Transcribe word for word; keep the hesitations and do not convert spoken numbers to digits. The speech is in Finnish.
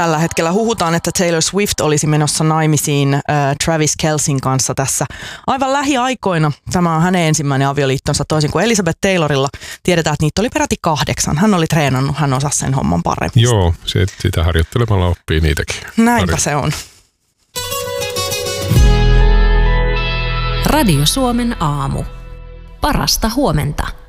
tällä hetkellä. Huhutaan, että Taylor Swift olisi menossa naimisiin äh, Travis Kelceyn kanssa tässä aivan lähiaikoina. Tämä on hänen ensimmäinen avioliittonsa, toisin kuin Elizabeth Taylorilla. Tiedetään, että niitä oli peräti kahdeksan. Hän oli treenannut, hän osasi sen homman paremmin. Joo, se, sitä harjoittelemalla oppii niitäkin. Näinpä se on. Radio Suomen aamu. Parasta huomenta.